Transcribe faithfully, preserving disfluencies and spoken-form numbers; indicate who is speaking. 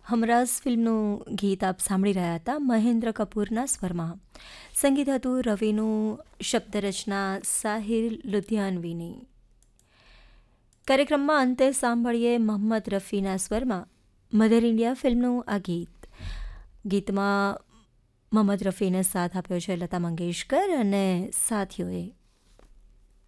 Speaker 1: હમરાઝ ફિલ્મનું ગીત આપ સાંભળી રહ્યા હતા મહેન્દ્ર કપૂરના સ્વરમાં. સંગીત હતું રવિનું, શબ્દરચના સાહિર લુધિયાનવીની. કાર્યક્રમમાં અંતે સાંભળીએ મોહમ્મદ રફીના સ્વરમાં મધર ઇન્ડિયા ફિલ્મનું આ ગીત. ગીતમાં મોહમ્મદ રફીને સાથ આપ્યો છે લતા મંગેશકર અને સાથીઓએ.